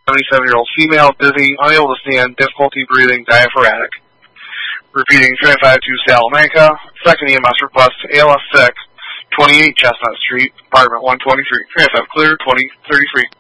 77-year-old female, dizzy, unable to stand, difficulty breathing, diaphoretic. Repeating, 352 Salamanca. Second EMS request, ALS 6, 28 Chestnut Street, apartment 123. 357 clear, 2033.